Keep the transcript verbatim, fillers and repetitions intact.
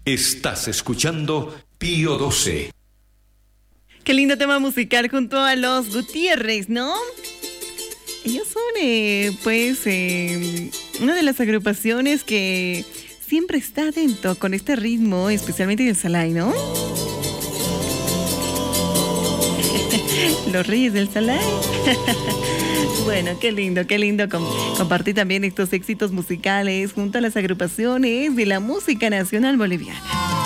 Estás escuchando Pío doce. Qué lindo tema musical junto a los Gutiérrez, ¿no? Ellos son, eh, pues, eh, una de las agrupaciones que siempre está atento con este ritmo, especialmente del Salai, ¿no? Los Reyes del Salai. Bueno, qué lindo, qué lindo com- compartir también estos éxitos musicales junto a las agrupaciones de la música nacional boliviana.